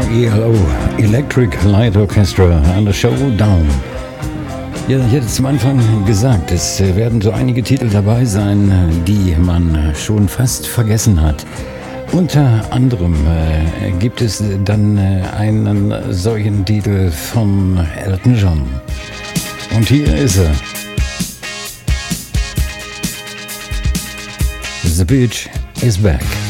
ELO, Electric Light Orchestra, an der Show Down. Ja, ich hätte zum Anfang gesagt, es werden so einige Titel dabei sein, die man schon fast vergessen hat. Unter anderem gibt es dann einen solchen Titel von Elton John. Und hier ist er. The Beach is Back.